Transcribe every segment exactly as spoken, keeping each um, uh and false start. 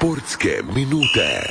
Sportske minute.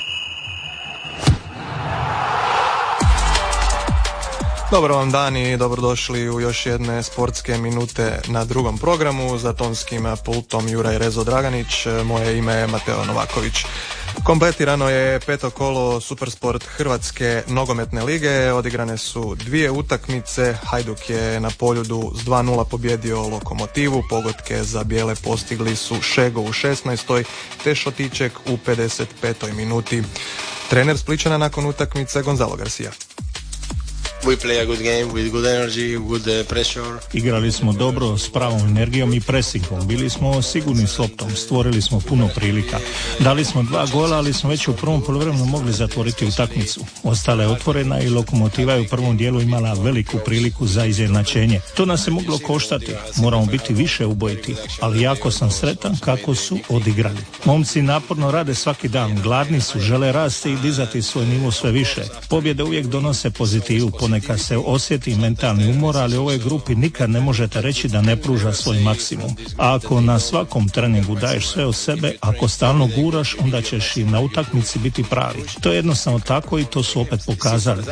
Dobar vam dan i dobrodošli u još jedne sportske minute na drugom programu. Za tonskim pultom Juraj Rezo Draganić, moje ime je Mateo Novaković. Kompletirano je peto kolo Supersport Hrvatske nogometne lige, odigrane su dvije utakmice, Hajduk je na Poljudu s dva nula pobjedio Lokomotivu, pogodke za bijele postigli su Šego u šesnaestoj te Šotiček u pedeset petoj minuti. Trener Splićana nakon utakmice Gonzalo Garcia. We play a good game with good energy, good uh, pressure. Igrali smo dobro, s pravom energijom i presingom. Bili smo sigurni s loptom, stvorili smo puno prilika. Dali smo dva gola, ali smo već u prvom poluvremenu mogli zatvoriti utakmicu. Ostala je otvorena i Lokomotiva je u prvom dijelu imala veliku priliku za izjednačenje. To nas je moglo koštati. Moramo biti više ubojiti, ali jako sam sretan kako su odigrali. Momci naporno rade svaki dan, gladni su, žele rasti i dizati svoj nivo sve više. Pobjede uvijek donose pozitivu, neka se osjeti mentalni umor, ali u ovoj grupi nikad ne možete reći da ne pruža svoj maksimum. A ako na svakom treningu daješ sve od sebe, ako stalno guraš, onda ćeš i na utakmici biti pravi. To je jednostavno tako i to su opet pokazali.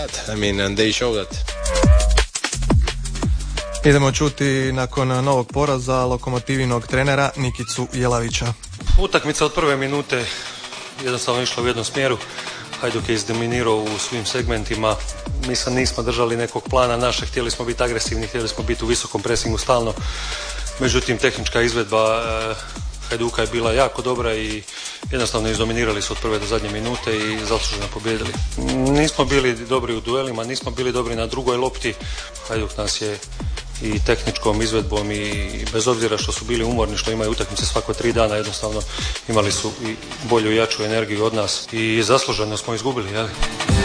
Idemo čuti nakon novog poraza Lokomotivinog trenera Nikicu Jelavića. Utakmica od prve minute jednostavno išla u jednom smjeru. Hajduk je izdominirao u svim segmentima. Mislim, nismo držali nekog plana naše, htjeli smo biti agresivni, htjeli smo biti u visokom presingu stalno. Međutim, tehnička izvedba eh, Hajduka je bila jako dobra i jednostavno izdominirali su od prve do zadnje minute i zasluženo pobjedili. Nismo bili dobri u duelima, nismo bili dobri na drugoj lopti. Hajduk nas je i tehničkom izvedbom i bez obzira što su bili umorni, što imaju utakmice svako tri dana, jednostavno imali su i bolju i jaču energiju od nas i zasluženo smo izgubili, jel?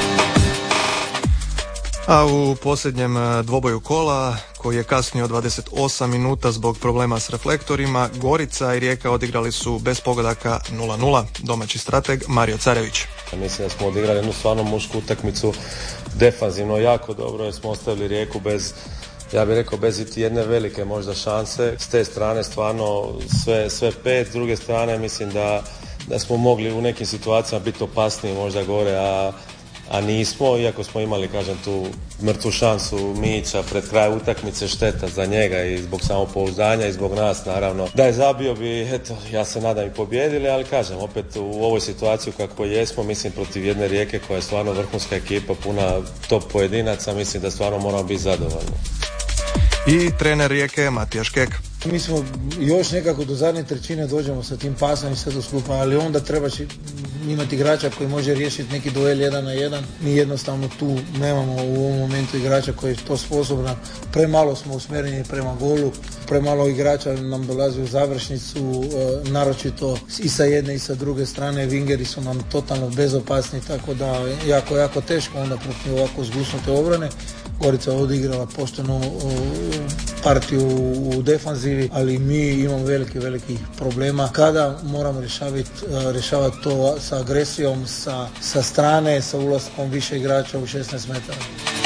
A u posljednjem dvoboju kola, koji je kasnio dvadeset osam minuta zbog problema s reflektorima, Gorica i Rijeka odigrali su bez pogodaka nula nula. Domaći strateg Mario Carević. Mislim da smo odigrali jednu stvarno mušku utakmicu, defanzivno jako dobro, jer smo ostavili Rijeku bez, ja bih rekao, bez iti jedne velike možda šanse. S te strane stvarno sve, sve pet, s druge strane mislim da, da smo mogli u nekim situacijama biti opasniji možda gore, a a nismo, iako smo imali, kažem, tu mrtvu šansu Mića pred kraj utakmice, šteta za njega i zbog samopouzdanja i zbog nas, naravno. Da je zabio bi, eto, ja se nadam i pobjedili, ali kažem, opet u ovoj situaciji kako jesmo, mislim, protiv jedne Rijeke koja je stvarno vrhunska ekipa, puna top pojedinaca, mislim da stvarno moramo biti zadovoljni. I trener Rijeke Matija Škek. Mi smo još nekako do zadnje trećine dođemo sa tim pasom i sve to skupa, ali onda treba imati igrača koji može riješiti neki duel jedan na jedan. Mi jednostavno tu nemamo u ovom momentu igrača koji je to sposobna. Premalo smo usmjereni prema golu, premalo igrača nam dolazi u završnicu, naročito i sa jedne i sa druge strane. Vingeri su nam totalno bezopasni, tako da jako, jako teško onda protiv ovako zgusnute obrane. Gorica je odigrala poštenu partiju u defanzivi, ali mi imamo veliki, veliki problema kada moramo rješavati, rješavati to sa agresijom, sa, sa strane, sa ulaskom više igrača u šesnaest metara.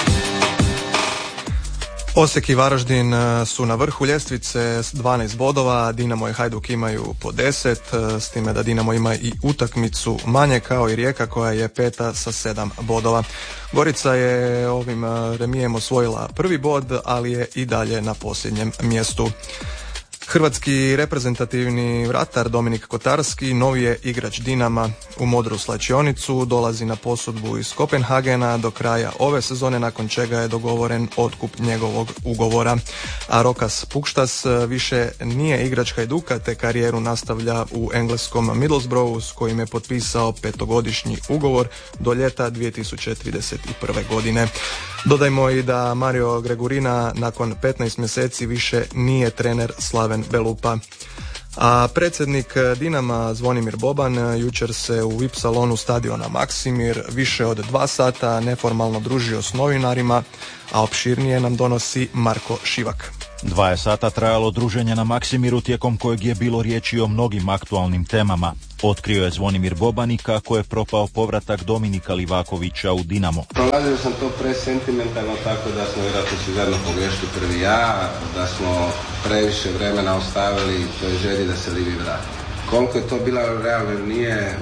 Osijek i Varaždin su na vrhu ljestvice s dvanaest bodova, Dinamo i Hajduk imaju po deset, s time da Dinamo ima i utakmicu manje kao i Rijeka koja je peta sa sedam bodova. Gorica je ovim remijem osvojila prvi bod, ali je i dalje na posljednjem mjestu. Hrvatski reprezentativni vratar Dominik Kotarski novi je igrač Dinama. U modru slačionicu dolazi na posudbu iz Kopenhagena do kraja ove sezone, nakon čega je dogovoren otkup njegovog ugovora. A Rokas Pukštas više nije igrač Hajduka te karijeru nastavlja u engleskom Middlesbroughu s kojim je potpisao petogodišnji ugovor do ljeta dvije tisuće trideset prve. godine. Dodajmo i da Mario Gregurina nakon petnaest mjeseci više nije trener Slaven Belupa. A predsjednik Dinama Zvonimir Boban jučer se u V I P salonu stadiona Maksimir više od dva sata neformalno družio s novinarima, a opširnije nam donosi Marko Šivak. Dva je sata trajalo druženje na Maksimiru, tijekom kojeg je bilo riječi o mnogim aktualnim temama. Otkrio je Zvonimir Boban i kako je propao povratak Dominika Livakovića u Dinamo. Prolazio sam to presentimentalno, tako da smo vjerojatno sigurno pogrešili prvi ja, da smo previše vremena ostavili toj želji da se Livi vrati. Koliko je to bila realno nije,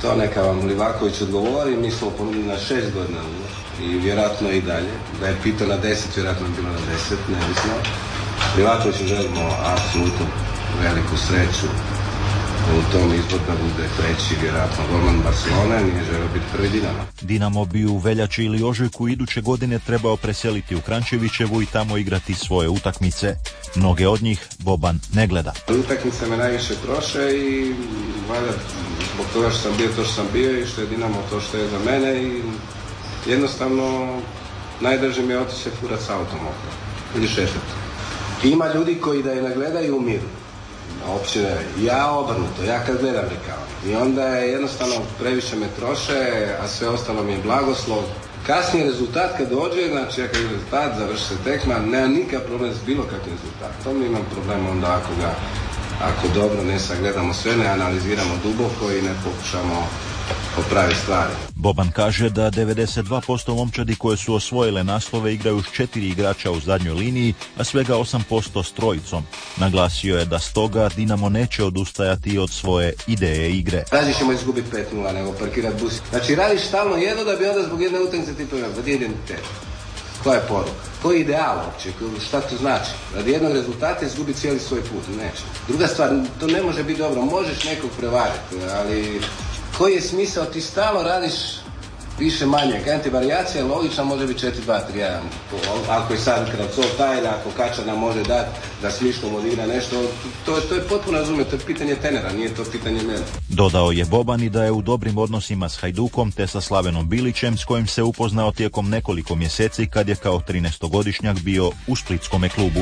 To neka vam Livaković odgovori, mi smo ponudili na šest godina i vjerojatno i dalje. Da je pitao na deset, vjerojatno je bilo na deset, nevisno. Livakoviću želimo apsolutno veliku sreću u tom izboru da bude treći, vjerojatno golman Barcelone, nije želeo biti prvi Dinamo. Dinamo bi u veljači ili ožujku iduće godine trebao preseliti u Krančevićevu i tamo igrati svoje utakmice. Mnoge od njih Boban ne gleda. Utakmice me najviše troše i valjda zbog toga što sam bio to što sam bio i što je Dinamo to što je za mene i jednostavno najdraže mi je otići se furat s autom okolo ili šetati. Ima ljudi koji da je ne gledaju u miru. Općine, ja obrnuto, ja kad gledam rekao. I onda je jednostavno previše me troše, a sve ostalo mi je blagoslov. Kasnije rezultat kad dođe, znači ja kad je rezultat, završi se tekma, nema nikakav problem s bilo kakvim rezultatom. Mi imam problem onda ako ga, ako dobro ne sagledamo sve, ne analiziramo duboko i ne pokušamo popraviti stvari. Boban kaže da devedeset dva posto momčadi koje su osvojile naslove igraju s četiri igrača u zadnjoj liniji, a svega osam posto s trojicom. Naglasio je da stoga Dinamo neće odustajati od svoje ideje igre. Rađe ćemo izgubiti pet nula nego parkirati bus. Znači radiš stalno jedno da bi onda zbog jedne utakmice ti pojavio. Gdje je identitet? Koja je poruka? Koji je ideal uopće? Šta to znači? Radi jednog rezultata izgubi cijeli svoj put. Neće. Druga stvar, to ne može biti dobro. Možeš nekog prevariti, ali koji je smisao? Ti stalno radiš više manje. Kajem ti varijacija logična može biti četiri dva tri jedan. Ako je sad Kravcov taj, ako Kača nam može dati da smišljom odigra nešto, to, to je potpuno razumije, to je pitanje tenera, nije to pitanje mene. Dodao je Boban i da je u dobrim odnosima s Hajdukom te sa Slavenom Bilićem s kojim se upoznao tijekom nekoliko mjeseci kad je kao trinaestogodišnjak bio u splitskome klubu.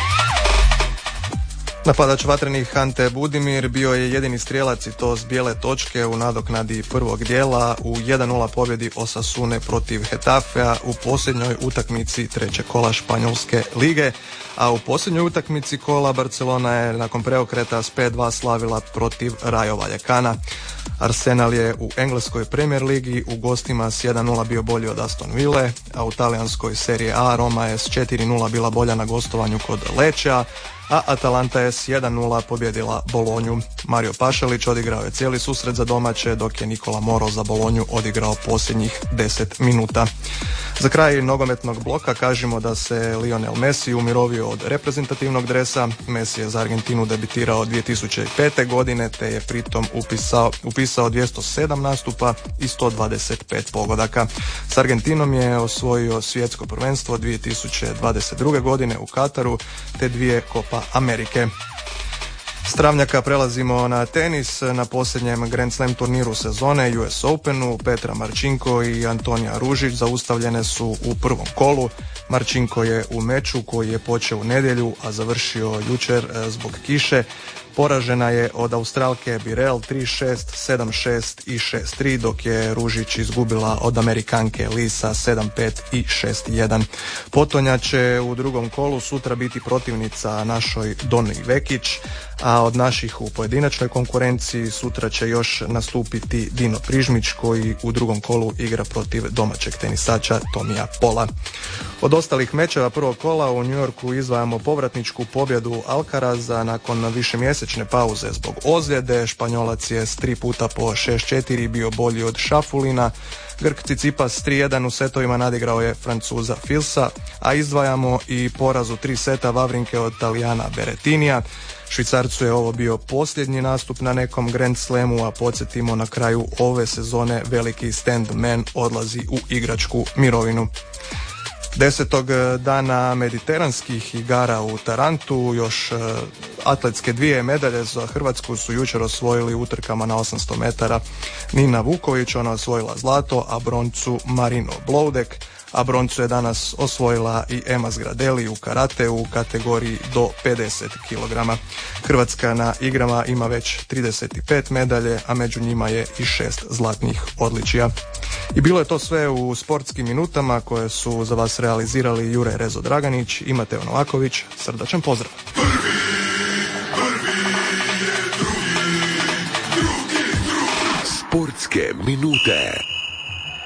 Napadač Vatrenih Ante Budimir bio je jedini strijelac i to s bijele točke u nadoknadi prvog dijela u jedan nula pobjedi Osasune protiv Hetafea u posljednjoj utakmici trećeg kola Španjolske lige, a u posljednjoj utakmici kola Barcelona je nakon preokreta s pet dva slavila protiv Rayo Vallecana. Arsenal je u engleskoj Premier ligi u gostima s jedan nula bio bolji od Aston Ville, a u talijanskoj Serie A Roma je s četiri nula bila bolja na gostovanju kod Lecea, a Atalanta je s jedan nula pobjedila Bolonju. Mario Pašalić odigrao je cijeli susret za domaće, dok je Nikola Moro za Bolonju odigrao posljednjih deset minuta. Za kraj nogometnog bloka kažemo da se Lionel Messi umirovio od reprezentativnog dresa. Messi je za Argentinu debitirao dvije tisuće pete. godine te je pritom upisao, upisao dvjesto sedam nastupa i sto dvadeset pet pogodaka. S Argentinom je osvojio svjetsko prvenstvo dvije tisuće dvadeset druge. godine u Kataru te dvije Copa Amerike. S travnjaka prelazimo na tenis. Na posljednjem Grand Slam turniru sezone U S Openu Petra Marčinko i Antonija Ružić zaustavljene su u prvom kolu. Marčinko je u meču koji je počeo u nedjelju, a završio jučer zbog kiše. Poražena je od Australke Birel tri šest, sedam šest i šest tri, dok je Ružić izgubila od Amerikanke Lisa sedam pet i šest jedan. Potonja će u drugom kolu sutra biti protivnica našoj Doni Vekić, a od naših u pojedinačnoj konkurenciji sutra će još nastupiti Dino Prižmić koji u drugom kolu igra protiv domaćeg tenisača Tomija Pola. Od ostalih mečeva prvog kola u New Yorku izdvajamo povratničku pobjedu Alcaraza nakon višemjesečne pauze zbog ozljede. Španjolac je s tri puta po šest četiri bio bolji od Šafulina. Grk Tsitsipas tri jedan u setovima nadigrao je Francuza Filsa, a izdvajamo i poraz u tri seta Vavrinke od Talijana Berettinija. Švicarcu je ovo bio posljednji nastup na nekom Grand Slamu, a podsjetimo na kraju ove sezone veliki stand-man odlazi u igračku mirovinu. Desetog dana mediteranskih igara u Tarantu još uh, atletske dvije medalje za Hrvatsku su jučer osvojili utrkama na osamsto metara Nina Vuković, ona osvojila zlato, a broncu Marino Bloudek, a broncu je danas osvojila i Ema Zgradeli u karate u kategoriji do pedeset kilograma. Hrvatska na igrama ima već trideset pet medalje, a među njima je i šest zlatnih odličija. I bilo je to sve u sportskim minutama koje su za vas realizirali Jure Rezo Draganić i Mateo Novaković. Srdačan pozdrav! Sportske minute.